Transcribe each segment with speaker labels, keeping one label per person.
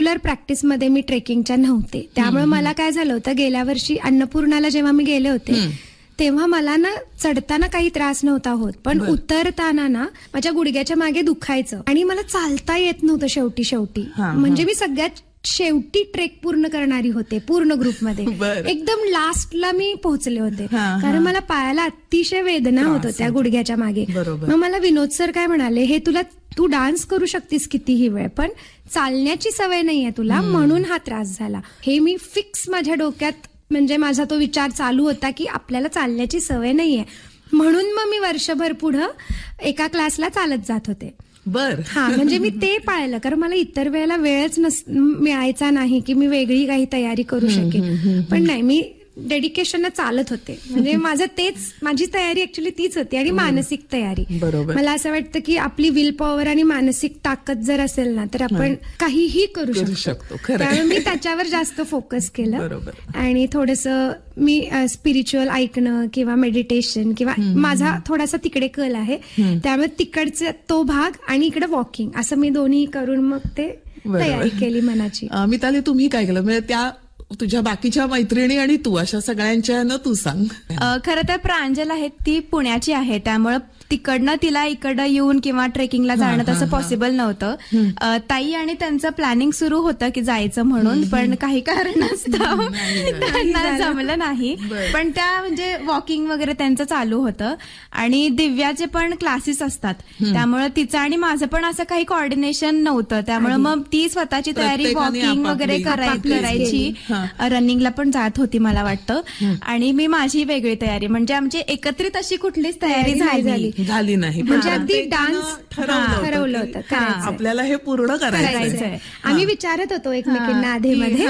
Speaker 1: Regular प्रॅक्टिसमध्ये मी ट्रेकिंगच्या नव्हते. त्यामुळे मला काय झालं होतं, गेल्या वर्षी अन्नपूर्णाला जेव्हा मी गेले होते तेव्हा मला ना चढताना काही त्रास नव्हता होत, पण उतरताना ना माझ्या गुडघ्याच्या मागे दुखायचं आणि मला चालता येत नव्हतं शेवटी. म्हणजे मी सगळ्यात शेवटी ट्रेक पूर्ण करणारी होते पूर्ण ग्रुपमध्ये. एकदम लास्टला मी पोहोचले होते कारण मला पायाला अतिशय वेदना होत होत्या गुडघ्याच्या मागे. मग मला विनोद सर काय म्हणाले, हे तू डान्स करू शकतीस कितीही वेळ, पण चालण्याची सवय नाहीये तुला, म्हणून हा त्रास झाला. हे मी फिक्स माझ्या डोक्यात, म्हणजे माझा तो विचार चालू होता की आपल्याला चालण्याची सवय नाहीये, म्हणून मग मी वर्षभर पुढं एका क्लासला चालत जात होते. म्हणजे मी ते पाळलं, कारण मला इतर वेळेला वेळच मिळायचा नाही की मी वेगळी काही तयारी करू शकेन. पण नाही, मी डेडिकेशनला चालत होते. म्हणजे माझी तयारी ऍक्च्युली तीच होती आणि मानसिक तयारी. मला असं वाटतं की आपली विल पॉवर आणि मानसिक ताकद जर असेल ना तर आपण काहीही करू शकतो. त्यामुळे मी त्याच्यावर जास्त फोकस केलं आणि थोडंसं मी स्पिरिच्युअल ऐकणं किंवा मेडिटेशन किंवा माझा थोडासा तिकडे कल आहे, त्यामुळे तिकडचा तो भाग आणि इकडे वॉकिंग असं मी दोन्ही करून मग ते तयारी केली मनाची.
Speaker 2: मिताली, तुम्ही काय केलं? म्हणजे त्या तुझ्या बाकीच्या मैत्रिणी आणि तू अशा सगळ्यांच्या न तू सांग.
Speaker 3: खरं तर प्रांजल आहे ती पुण्याची आहे, त्यामुळं तिकडनं तिला इकडं येऊन किंवा ट्रेकिंगला जाणं तसं पॉसिबल नव्हतं. ताई आणि त्यांचं प्लॅनिंग सुरू होतं की जायचं म्हणून, पण काही कारणास्तव त्यांना जमलं नाही. पण त्या म्हणजे वॉकिंग वगैरे त्यांचं चालू होतं आणि दिव्याचे पण क्लासेस असतात, त्यामुळे तिचं आणि माझं पण असं काही कोऑर्डिनेशन नव्हतं. त्यामुळे मग ती स्वतःची तयारी वॉकिंग वगैरे करायची, रनिंगला पण जात होती मला वाटतं, आणि मी माझी वेगळी तयारी, म्हणजे आमची एकत्रित अशी कुठलीच तयारी
Speaker 2: झाली नाही.
Speaker 1: म्हणजे अगदी डान्स ठरवलं होतं
Speaker 2: आपल्याला हे पूर्ण करायचंय.
Speaker 1: आम्ही विचारत होतो एकमेकींना आधीमध्ये,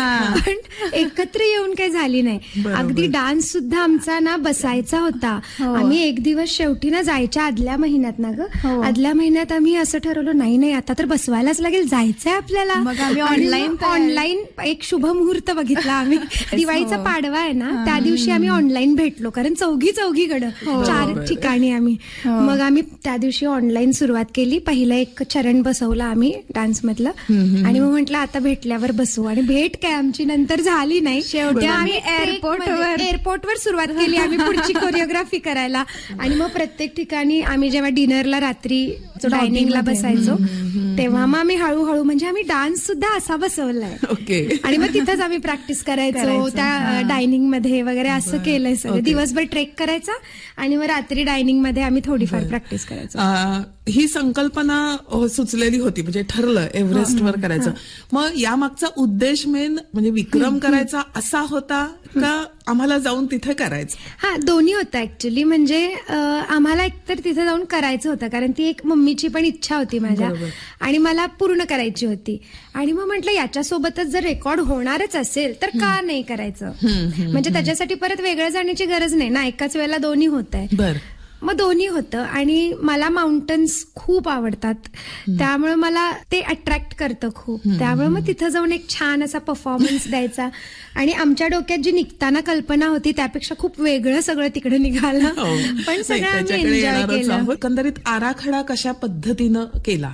Speaker 1: पण एकत्र येऊन काही झाली नाही. अगदी डान्स सुद्धा आमचा ना बसायचा होता. आम्ही एक दिवस शेवटी ना जायच्या आदल्या महिन्यात आदल्या महिन्यात आम्ही असं ठरवलं, नाही आता तर बसवायलाच लागेल, जायचंय आपल्याला.
Speaker 3: मग आम्ही
Speaker 1: ऑनलाईन एक शुभ मुहूर्त बघितला आम्ही. दिवाळीचा पाडवा आहे ना, त्या दिवशी आम्ही ऑनलाईन भेटलो, कारण चौघीकडं 4 ठिकाणी आम्ही. मग आम्ही त्या दिवशी ऑनलाईन सुरुवात केली. पहिलं एक चरण बसवलं आम्ही डान्स मधलं आणि मग म्हटलं आता भेटल्यावर बसू, आणि भेट काय आमची नंतर झाली नाही. शेवटी आम्ही एअरपोर्टवर सुरुवात केली आम्ही पुढची कोरिओग्राफी करायला. आणि मग प्रत्येक ठिकाणी आम्ही जेव्हा डिनरला रात्री डायनिंगला बसायचो तेव्हा मग आम्ही हळूहळू, म्हणजे आम्ही डान्स सुद्धा असा बसवलाय आणि मग तिथंच आम्ही प्रॅक्टिस करायचो त्या डायनिंग मध्ये वगैरे. असं केलंय सगळं. दिवसभर ट्रेक करायचा आणि मग रात्री डायनिंग मध्ये आम्ही थोडीफार प्रॅक्टिस करायचो.
Speaker 2: ही संकल्पना सुचलेली होती, म्हणजे ठरलं एव्हरेस्टवर करायचं. मग या मागचा उद्देश मेन म्हणजे विक्रम करायचा असा होता का आम्हाला जाऊन तिथे करायचं?
Speaker 1: दोन्ही होतं ऍक्च्युली. म्हणजे आम्हाला एकतर तिथे जाऊन करायचं होतं, कारण ती एक मम्मीची पण इच्छा होती माझ्या आणि मला पूर्ण करायची होती. आणि मग म्हटलं याच्यासोबतच जर रेकॉर्ड होणारच असेल तर का नाही करायचं, म्हणजे त्याच्यासाठी परत वेगळं जाण्याची गरज नाही ना, एकाच वेळेला दोन्ही होत आहे. मग दोन्ही होतं. आणि मला माउंटन्स खूप आवडतात, त्यामुळे मला ते अट्रॅक्ट करतं खूप. त्यामुळे मग तिथं जाऊन एक छान असा परफॉर्मन्स द्यायचा. आणि आमच्या डोक्यात जी निघताना कल्पना होती त्यापेक्षा खूप वेगळं सगळं तिकडे निघालं, पण सगळं आम्ही एन्जॉय केलं.
Speaker 2: एकंदरीत आराखडा कशा पद्धतीनं केला?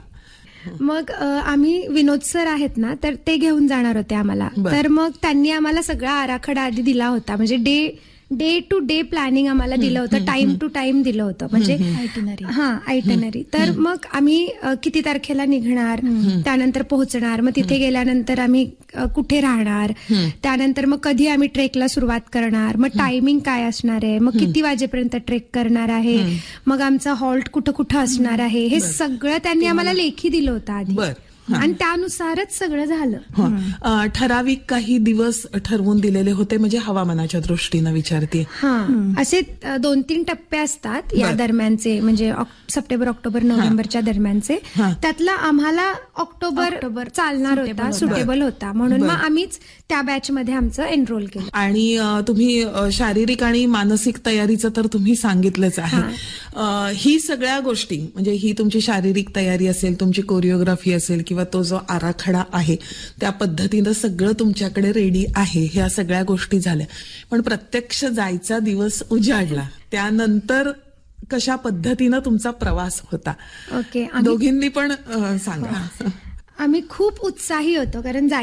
Speaker 1: मग आम्ही विनोद सर आहेत ना, तर ते घेऊन जाणार होते आम्हाला. तर मग त्यांनी आम्हाला सगळा आराखडा आधी दिला होता, म्हणजे डे टू डे प्लॅनिंग आम्हाला दिलं होतं, टाइम टू टाइम दिलं होतं, म्हणजे आयटनरी. तर मग आम्ही किती तारखेला निघणार, त्यानंतर पोहोचणार, मग तिथे गेल्यानंतर आम्ही कुठे राहणार, त्यानंतर मग कधी आम्ही ट्रेकला सुरुवात करणार, मग टायमिंग काय असणार आहे, मग किती वाजेपर्यंत ट्रेक करणार आहे, मग आमचा हॉल्ट कुठं कुठं असणार आहे, हे सगळं त्यांनी आम्हाला लेखी दिलं होतं आधी. आणि त्यानुसारच सगळं झालं.
Speaker 2: ठराविक काही दिवस ठरवून दिलेले होते, म्हणजे हवामानाच्या दृष्टीनं विचारते.
Speaker 1: असे 2-3 टप्पे असतात या दरम्यानचे, म्हणजे सप्टेंबर, ऑक्टोबर, नोव्हेंबरच्या दरम्यानचे. त्यातला आम्हाला ऑक्टोबर चालणार होता, सुटेबल होता, म्हणून मग आम्हीच त्या बॅच मध्ये आमचं एनरोल केलं.
Speaker 2: आणि तुम्ही शारीरिक आणि मानसिक तयारीचं तर तुम्ही सांगितलंच आहे. ही सगळ्या गोष्टी, म्हणजे ही तुमची शारीरिक तयारी असेल, तुमची कोरिओग्राफी असेल किंवा तो जो आराखडा आहे त्या पद्धतीनं सगळं तुमच्याकडे रेडी आहे, ह्या सगळ्या गोष्टी झाल्या. पण प्रत्यक्ष जायचा दिवस उजाडला, त्यानंतर कशा पद्धतीनं तुमचा प्रवास होता?
Speaker 1: ओके,
Speaker 2: दोघींनी पण सांगा.
Speaker 1: आम्ही खूप उत्साही होतो, कारण